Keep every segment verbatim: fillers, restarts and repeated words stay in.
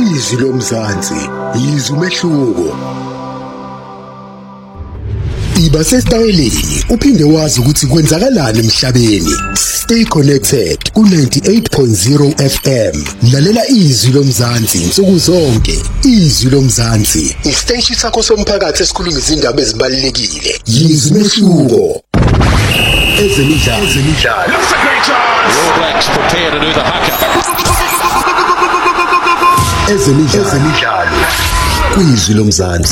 izwi lomzansi, izwi umehluko. Iba sesitayeleni uphinde wazi ukuthi kwenzakalani emhlabeni. Stay connected ku ninety-eight point zero F M. Lalela izwi lomzansi insuku zonke. Izwi lomzansi, isiteshi sakho somphakathi esikhuluma izindaba ezibalulekile. Izwi umehluko. Ezemidlalo, ezemidlalo. That's a great chance. All Blacks prepare to do the haka. Ezemidlalo, ezemidlalo. Kwizwi lomzansi.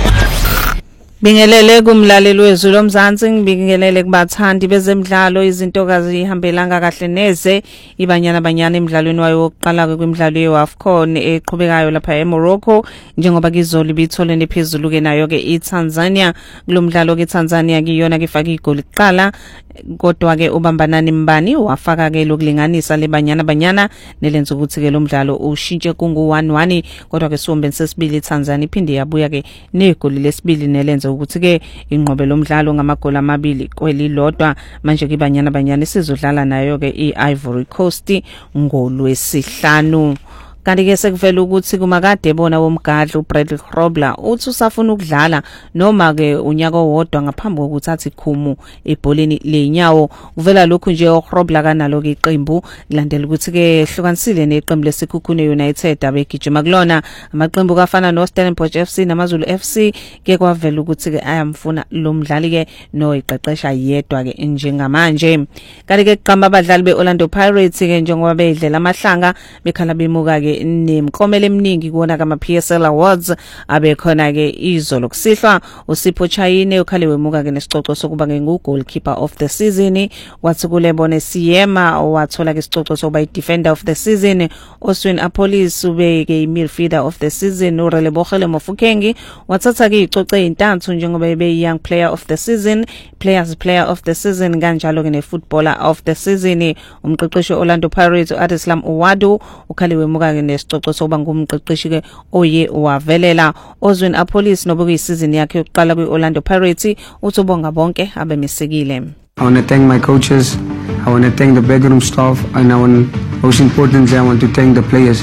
Bingelele kumlaleli wezwi lomzansi, ngibingelele kubathandi bezemidlalo. Izintokazi ihambelanga kahle neze ibanyana banyana emidlalweni wayo wokuqala kwimidlalo yeAFCON eqhubekayo lapha eMorocco, njengoba kizoli bitholene phezulu ke nayo ke iTanzania. Kulomdlalo ke Tanzania kiyona kifaka igoli kuqala, kodwa ke ubambanani mbani wafaka ke lokulinganisa lebanyana banyana nelenza ukuthi ke lo mdlalo ushintshe kungu one one, kodwa ke sombeni sesibili Tanzania iphinde yabuya ke negoli lesibili nelenza ukuthi ke inqobe lomdlalo ngamagoli amabili kwelilodwa. Manje ke banyana banyana sizodlala nayo ke iIvory Coast ngolwesihlanu. Kanti ke sekuvela ukuthi kumakade bona womgadla uBradley Grobler uthi usafuna ukudlala noma ke unyaka owodwa ngaphambi kokuthi athi khumu ebholeni lenyawo. Uvela lokhu nje uGrobler kanalo ke iqembu kulandela ukuthi ke hlukanisile neqembu leSikhukhune United abegijima kulona. Amaqembu kafana noStellenbosch F C namaZulu F C ke kwavela ukuthi ke ayamfuna lo mdlali ke no iqeqesha yedwa ke njengamanje. Kanti ke kuqamba abadlali beOrlando Pirates ke njengoba bedlela amahlanga bekhala bemuka ke nemklomelo eminingi kuona kama P S L Awards abekhona ke izolo kusihlwa uSipho Chayine ukhaliwe muka ke nesicoco sokuba ke ngugoalkeeper of the season. Wathi kulebone Siyema wathola ke isicoco sokuba idefender of the season. Oswin Apolis ube ke midfielder of the season. uRelebogele Mofokeng wathatha ke icoco ezintathu njengoba ebe young player of the season, players player of the season kanjalo ke ne footballer of the season. Umqeqeshi Orlando Pirates uAdislam Uwadu ukhaliwe muka ke nesicoco sokuba ngumqeqeshi ke oye wavelela. Ozwin Apolis nobuke isizini yakhe yokuqala kwiOrlando Pirates uthi ubonga bonke abemesekile. I want to thank my coaches, I want to thank the backroom staff, and I want, most importantly, I want to thank the players.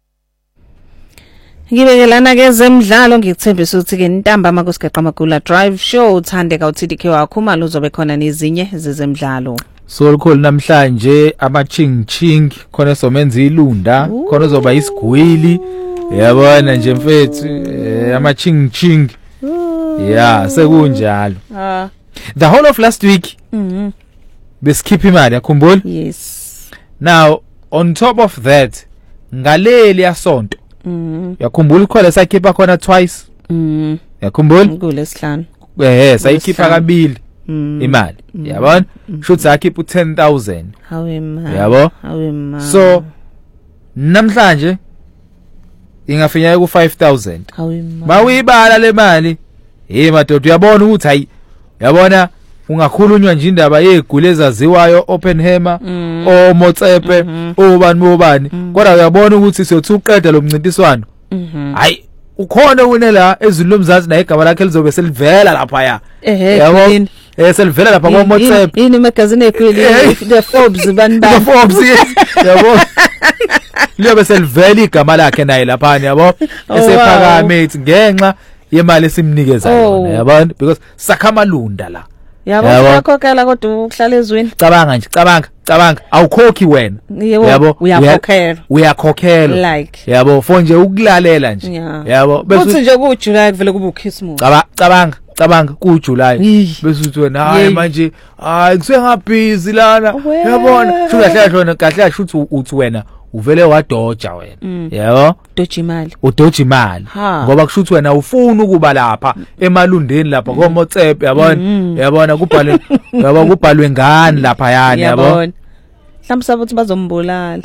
Ngibekelana ke zemidlalo ngikuthembisa ukuthi ke ntambama kusiqaqamagula drive show uthandeka uT D K wakho manje uzobe khona nezinye zezemidlalo. So likhulu namhlanje amaching ching khona somenza ilunda khona uzoba isigwili yabona nje mfethu amaching ching yeah sekunjalo. Ah the whole of last week mhm beskipa imali yakhumbula. Yes. Now on top of that ngaleli yasonto mhm yakhumbula ikhole sakhipha khona twice mhm yakhumbula kulesihlanu eh sayikhipha kabili Mm. imali yabona shothi akhipha u ten thousand hawe ma yabo hawe ma so namhlanje ingafinyela ku five thousand hawe ma bawuyibala le mali hey madoda uyabona ukuthi hayi yabona ungakhulunywa nje indaba yegule ezaziwayo Oppenheimer mm. o Motsepe mm -hmm. obani bobani mm. kodwa uyabona ukuthi siyothi uqeda lo mncintiswano mhm hayi ukhona unela ezulu lomzansi na igaba lakhe lizobe selivela lapha ya yabo eh selivela lapha kwa WhatsApp ini magazine ekhweli the Forbes bani the Forbes yabo liyobe selivela igama lakhe naye lapha yabo esephakame ethi ngenxa yemali esimnikeza yona yabona because sakhamalunda la yabo yakhokhela kodwa uhlala ezweni cabanga nje cabanga cabanga awukhokhi wena yabo uyakhokhela uyakhokhela like yabo fo nje ukulalela nje yabo bese nje ku July kuvele kube uChristmas cabanga cabanga ku July bese uthi wena hayi manje hayi kusengabhizi lana yabona sho kahle kahle kahle shuthi uthi wena uvele wadoja wena yabo doja imali udoja imali ngoba kushuthi wena ufuna ukuba lapha emalundeni lapha kwa WhatsApp yabona yabona kubhalwe yabo kubhalwe ngani lapha yani yabo mhlawumbe sabuthi bazombulala.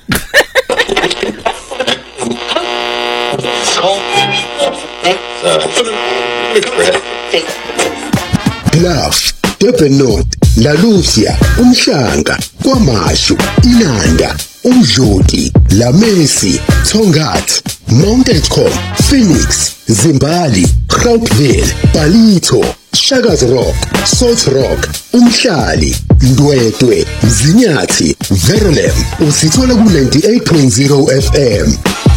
Bluff, Durban North, La Lucia, Umhlanga, KwaMashu, Inanda, Umdloti, La Messi, Tongat, Mount Edgecombe, Phoenix, Zimbali, Groundville, Palito, Shaka's Rock, Salt Rock, Umhlali, Ndwedwe, Mzinyathi, Verulam. Usithola ku ninety-eight point zero F M.